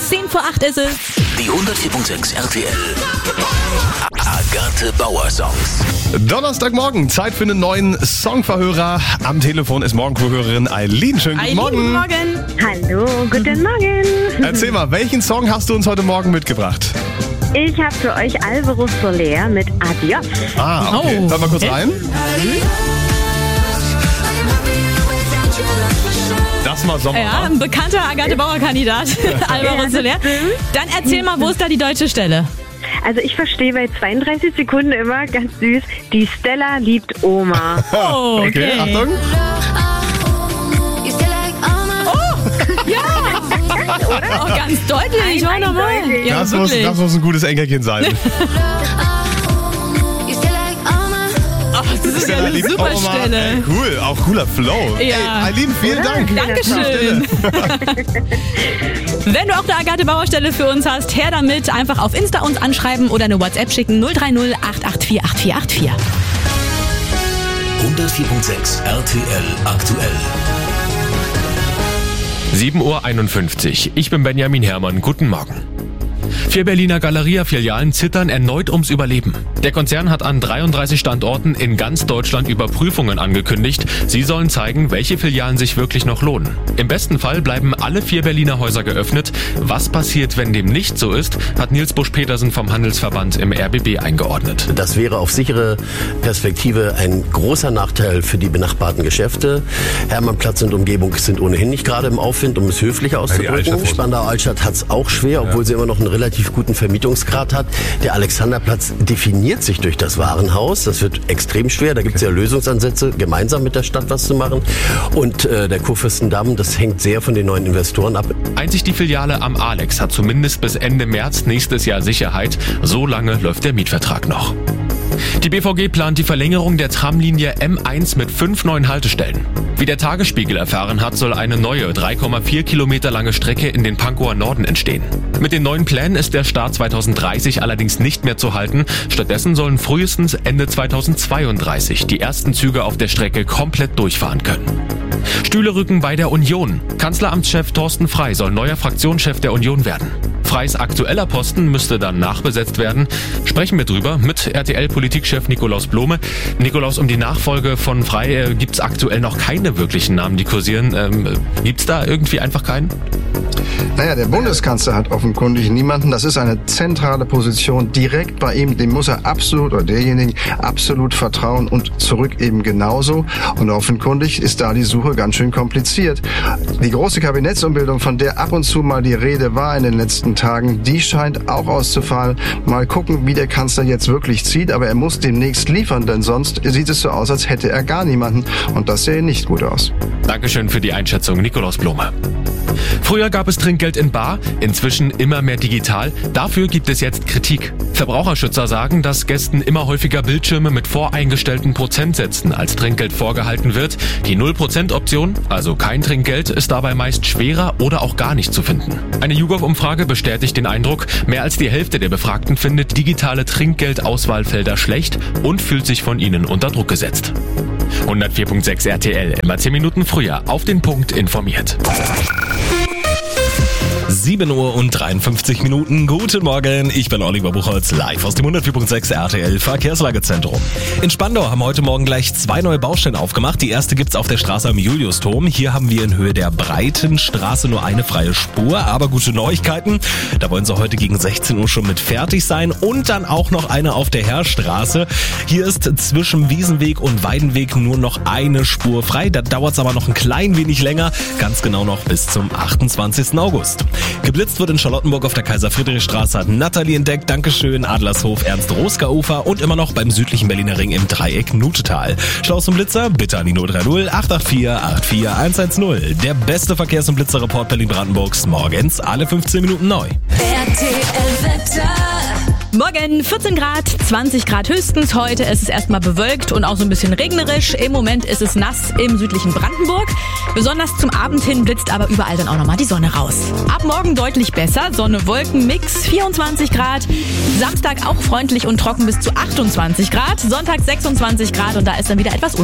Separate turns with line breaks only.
7:10 ist es.
Die 104.6 RTL Agathe Bauer Songs.
Donnerstagmorgen, Zeit für einen neuen Songverhörer. Am Telefon ist Morgenvorhörerin Eileen. Schönen guten Morgen.
Guten Morgen.
Hallo, guten Morgen.
Erzähl mal, welchen Song hast du uns heute Morgen mitgebracht?
Ich habe für euch Alvaro Soler mit Adios.
Ah, okay.
Oh,
Hören wir kurz
okay.
rein. Das mal Sommer.
Ja, ein bekannter Agathe Bauer-Kandidat, Alvaro Soler. Dann erzähl mal, wo ist da die deutsche Stelle?
Also ich verstehe bei 32 Sekunden immer ganz süß, die Stella liebt Oma.
Oh,
Okay, Achtung.
Oder? Auch ganz deutlich, war nochmal.
Eindeutig.
Ja,
Das
wirklich.
muss ein gutes Enkelchen sein.
Ach, das ist ja eine
Liebt
super
Oma.
Stelle.
Ey, cool, auch cooler Flow.
Ja.
Ey, Eileen, vielen Dank.
Dankeschön. Wenn du auch eine Agathe Bauer-Stelle für uns hast, her damit. Einfach auf Insta uns anschreiben oder eine WhatsApp schicken. 030 884 8484.
104.6 RTL aktuell.
7:51 Uhr. Ich bin Benjamin Herrmann. Guten Morgen. 4 Berliner Galeria-Filialen zittern erneut ums Überleben. Der Konzern hat an 33 Standorten in ganz Deutschland Überprüfungen angekündigt. Sie sollen zeigen, welche Filialen sich wirklich noch lohnen. Im besten Fall bleiben alle 4 Berliner Häuser geöffnet. Was passiert, wenn dem nicht so ist, hat Nils Busch-Petersen vom Handelsverband im RBB eingeordnet.
Das wäre auf sichere Perspektive ein großer Nachteil für die benachbarten Geschäfte. Hermannplatz und Umgebung sind ohnehin nicht gerade im Aufwind, um es höflich auszudrücken. Spandauer Altstadt hat es auch schwer, obwohl sie immer noch einen relativ guten Vermietungsgrad hat. Der Alexanderplatz definiert sich durch das Warenhaus. Das wird extrem schwer. Da gibt es ja Lösungsansätze, gemeinsam mit der Stadt was zu machen. Und der Kurfürstendamm, das hängt sehr von den neuen Investoren ab.
Einzig die Filiale am Alex hat zumindest bis Ende März nächstes Jahr Sicherheit. So lange läuft der Mietvertrag noch. Die BVG plant die Verlängerung der Tramlinie M1 mit 5 neuen Haltestellen. Wie der Tagesspiegel erfahren hat, soll eine neue 3,4 Kilometer lange Strecke in den Pankower Norden entstehen. Mit den neuen Plänen ist der Start 2030 allerdings nicht mehr zu halten. Stattdessen sollen frühestens Ende 2032 die ersten Züge auf der Strecke komplett durchfahren können. Stühle rücken bei der Union. Kanzleramtschef Thorsten Frey soll neuer Fraktionschef der Union werden. Freys aktueller Posten müsste dann nachbesetzt werden. Sprechen wir drüber mit RTL-Politikchef Nikolaus Blome. Nikolaus, um die Nachfolge von Frey gibt's aktuell noch keine wirklichen Namen, die kursieren. Gibt's da irgendwie einfach keinen?
Naja, der Bundeskanzler hat offenkundig niemanden. Das ist eine zentrale Position direkt bei ihm. Dem muss er absolut, oder derjenigen, absolut vertrauen und zurück eben genauso. Und offenkundig ist da die Suche ganz schön kompliziert. Die große Kabinettsumbildung, von der ab und zu mal die Rede war in den letzten Tagen, die scheint auch auszufallen. Mal gucken, wie der Kanzler jetzt wirklich zieht. Aber er muss demnächst liefern, denn sonst sieht es so aus, als hätte er gar niemanden. Und das sähe nicht gut aus.
Dankeschön für die Einschätzung, Nikolaus Blome. Früher gab es Trinkgeld in bar, inzwischen immer mehr digital. Dafür gibt es jetzt Kritik. Verbraucherschützer sagen, dass Gästen immer häufiger Bildschirme mit voreingestellten Prozentsätzen als Trinkgeld vorgehalten wird. Die 0%-Option, also kein Trinkgeld, ist dabei meist schwerer oder auch gar nicht zu finden. Eine YouGov-Umfrage bestätigt den Eindruck, mehr als die Hälfte der Befragten findet digitale Trinkgeldauswahlfelder schlecht und fühlt sich von ihnen unter Druck gesetzt. 104.6 RTL, immer 10 Minuten früher, auf den Punkt informiert.
7:53 Uhr. Guten Morgen, ich bin Oliver Buchholz, live aus dem 104.6 RTL Verkehrslagezentrum. In Spandau haben heute Morgen gleich 2 neue Baustellen aufgemacht. Die erste gibt's auf der Straße am Juliusdom. Hier haben wir in Höhe der Breitenstraße nur eine freie Spur, aber gute Neuigkeiten. Da wollen sie heute gegen 16 Uhr schon mit fertig sein und dann auch noch eine auf der Heerstraße. Hier ist zwischen Wiesenweg und Weidenweg nur noch eine Spur frei. Da dauert's aber noch ein klein wenig länger, ganz genau noch bis zum 28. August. Geblitzt wird in Charlottenburg auf der Kaiser-Friedrich-Straße, hat Nathalie entdeckt. Dankeschön, Adlershof, Ernst-Roska-Ufer und immer noch beim südlichen Berliner Ring im Dreieck Nutetal. Schlaus und Blitzer, bitte an die 030 884 84110. Der beste Verkehrs- und Blitzerreport Berlin-Brandenburgs, morgens alle 15 Minuten neu.
Morgen 14 Grad, 20 Grad höchstens. Heute ist es erstmal bewölkt und auch so ein bisschen regnerisch. Im Moment ist es nass im südlichen Brandenburg. Besonders zum Abend hin blitzt aber überall dann auch nochmal die Sonne raus. Ab morgen deutlich besser. Sonne-Wolken-Mix, 24 Grad. Samstag auch freundlich und trocken bis zu 28 Grad. Sonntag 26 Grad und da ist dann wieder etwas